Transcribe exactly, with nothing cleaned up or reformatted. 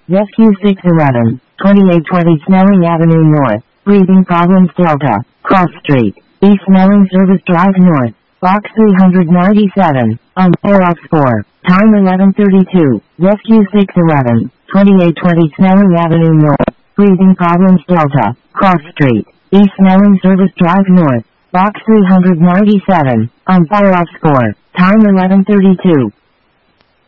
Rescue six eleven, twenty-eight twenty Snelling Avenue North, breathing problems Delta, Cross Street, East Snelling Service Drive North, Box three ninety-seven, on Aerox four, time eleven thirty-two, Rescue six eleven, twenty-eight twenty Snelling Avenue North, breathing problems Delta, Cross Street, East Snelling Service Drive North, Box three ninety-seven, on Aerox four, time eleven thirty-two.